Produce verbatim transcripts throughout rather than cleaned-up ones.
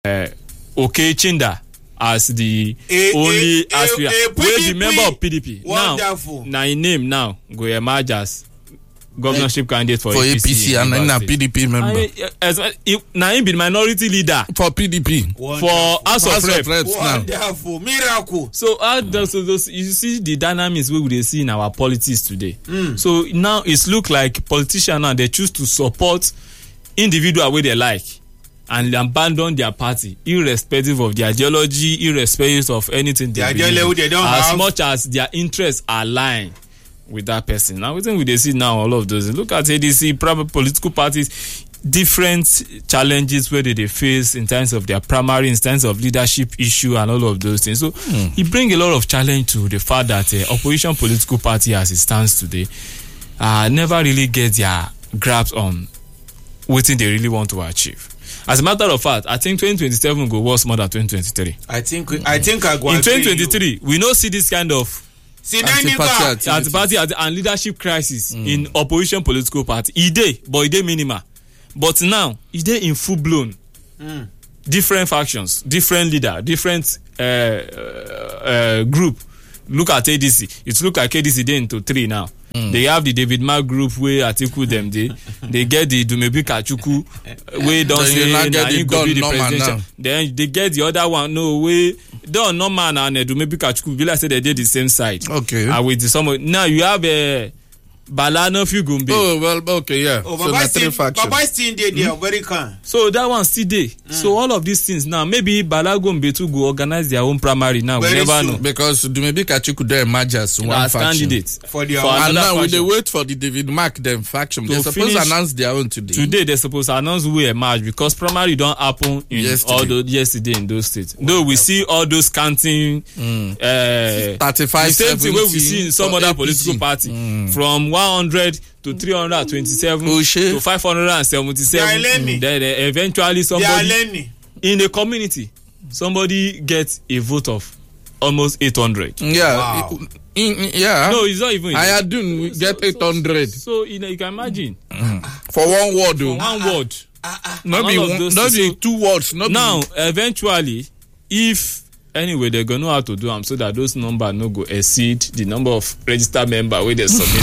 uh, Okay Chinda as the a, only a, aspirant. Wey be member of P D P. Wonderful. Now, now in name now go emerge as governorship uh, candidate for, for A P C, A P C and then a P D P member. Now he be minority leader for P D P. Wonderful. For House of Reps. Wonderful, miracle. So uh, those, those, you see the dynamics we would see in our politics today. Mm. So now it's look like politicians now they choose to support individual way they like and abandon their party irrespective of their ideology, irrespective of anything they the believe, they don't as have. much as their interests align with that person. Now we think we they see now all of those. Look at A D C, private political parties, different challenges where they, they face in terms of their primary, in terms of leadership issue and all of those things. So mm. it brings a lot of challenge to the fact that uh, opposition political party as it stands today uh, never really get their grasp on what they really want to achieve. As a matter of fact, I think twenty twenty-seven will go worse more than twenty twenty-three. I think I think I go in twenty twenty-three you. We don't see this kind of anti-party, anti-party and leadership crisis mm. in opposition political party. E dey, but e dey minimal. But now, e dey in full blown. Mm. Different factions, different leader, different uh, uh, uh, group. Look at A D C. It look like A D C dey into three now. Mm. They have the David Mark group where Atiku them they they get the Dumebi Kachuku where don't say na him go be the presidential. Then they get the other one no way don't no man and Dumebi Kachuku be like say they did the same side. Okay. And with the some now you have a Balano Fugumbi. Oh well, okay, yeah. Oh, so Baba still, Baba still there, they are very calm. So that one still there. Mm. So all of these things now, maybe Balagombe to go organize their own primary now. Very we never soon. Know because Dumebi Kachuku there emerge as one as faction. candidate for the for and now faction. we they wait for the David Mark them faction. They're supposed to announce their own today. Today they're supposed to announce who emerge because primary don't happen in yesterday. all those yesterday in those states. Wow. Though we see all those counting mm. uh, thirty-five, the same thing where we see in some other A P C. Political party mm. from one hundred to three hundred twenty-seven oh, to five hundred seventy-seven. Mm. Then uh, eventually somebody in a community, somebody gets a vote of almost eight hundred. Yeah. Wow. In, in, yeah. No, it's not even. I do we so, get eight hundred. So, so you know, you can imagine. Mm. For one word, though. For one uh, word. Uh, uh, not be one, not be two words. Not now, be... eventually, if anyway they're gonna know how to do them so that those numbers no go exceed the number of registered members where they submit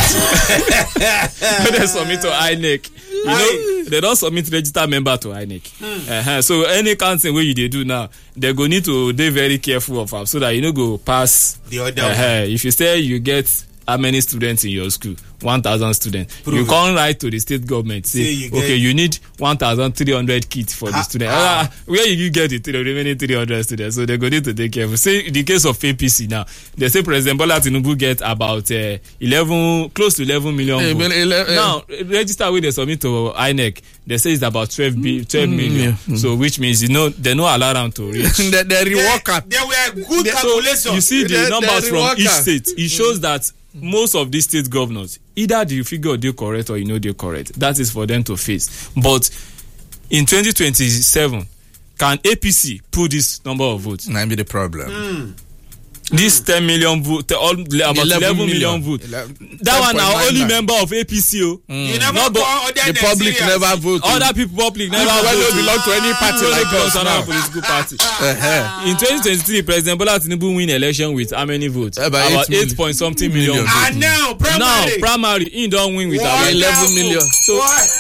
to where they submit to I N E C. You know, they don't submit registered member to I N E C. Hmm. Uh-huh. So any counting where you they do now, they go need to be very careful of them so that you know go pass the other. Uh-huh. If you say you get how many students in your school? One thousand students. Prove you can't write to the state government say, you okay, you need one thousand three hundred kits for ha, the students. Ah. Uh, where you get the three, remaining three hundred students? So they go need to take care of. Say in the case of A P C now, they say President Bola Tinubu get about uh, eleven, close to eleven million. Hey, votes. eleven, now register where they submit to I N E C. They say it's about twelve, b- twelve mm, million. Yeah. So which means you know they no allow them to reach. they they rework. They were good calculations. So you see the they, numbers from each state. It shows that most of these state governors, either the figure they correct or you know they correct. That is for them to face. But in twenty twenty-seven, can A P C pull this number of votes? Might be the problem. Mm. This mm. ten million vote, all about eleven, eleven million, million votes. That one now only nine. Member of A P C. Oh. Mm. You never bo- the public serious. Never vote. Other people public never vote. Well, they belong to any party like us now. Political party. uh-huh. In twenty twenty-three, President Bola Tinubu win election with how many votes? Uh, about eight, eight point something million. million votes. And now primary. Now primary, he don't win with about eleven million. So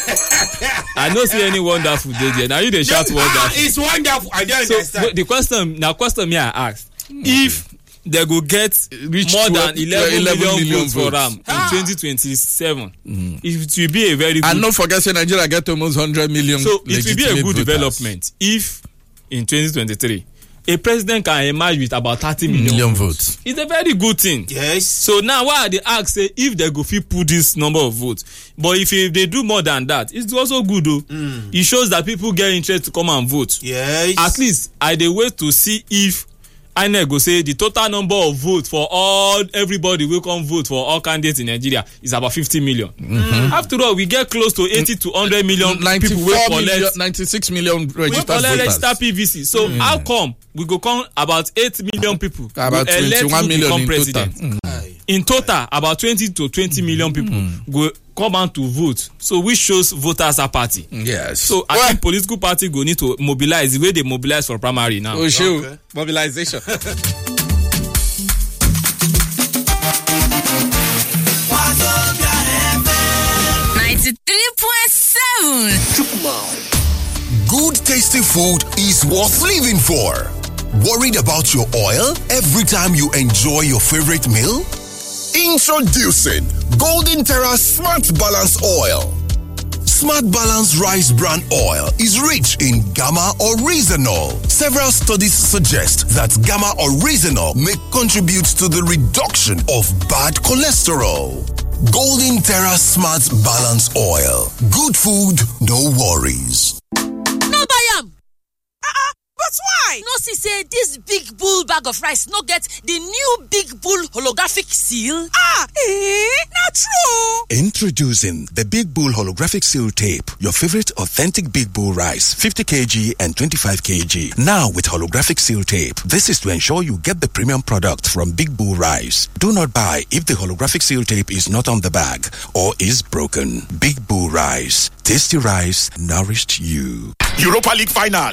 I don't see any wonderful day there. Now you they shout no, wonderful. Ah, it's wonderful. I don't so, understand. The question now, question me I asked mm. if they go get reach more than eleven, eleven million, million votes, votes for them ah. in twenty twenty-seven. Mm. It will be a very good. And not forget, say Nigeria get almost one hundred million. So it will be a good voters. Development if in twenty twenty-three a president can emerge with about thirty million, million votes. votes. It's a very good thing. Yes. So now why they ask say if they go fit put this number of votes, but if, if they do more than that, it's also good though. Mm. It shows that people get interest to come and vote. Yes. At least I dey wait to see if I N E C go say the total number of votes for all everybody will come vote for all candidates in Nigeria is about fifty million. Mm-hmm. After all, we get close to eighty to one hundred million people will collect ninety-six million registered voters. Registered P V C. So mm. how come we go come about eight million people about elect twenty-one who million become in president? Total. Mm. In total, about twenty to twenty million people mm. go come out to vote, so which shows voters apathy. Yes. So I well, think political party go need to mobilize the way they mobilize for primary now. Oh, sure. Okay. Mobilization. ninety-three point seven. Good tasty food is worth living for. Worried about your oil every time you enjoy your favorite meal? Introducing Golden Terra Smart Balance Oil. Smart Balance Rice Bran Oil is rich in gamma oryzanol. Several studies suggest that gamma oryzanol may contribute to the reduction of bad cholesterol. Golden Terra Smart Balance Oil. Good food, no worries. No buy am. Uh-uh. But why? No see say this big bull bag of rice no get the new big bull holographic seal. Ah, eh? Not true. Introducing the Big Bull holographic seal tape. Your favorite authentic Big Bull rice, fifty kilograms and twenty-five kilograms. Now with holographic seal tape. This is to ensure you get the premium product from Big Bull rice. Do not buy if the holographic seal tape is not on the bag or is broken. Big Bull rice. Tasty rice nourished you. Europa League final.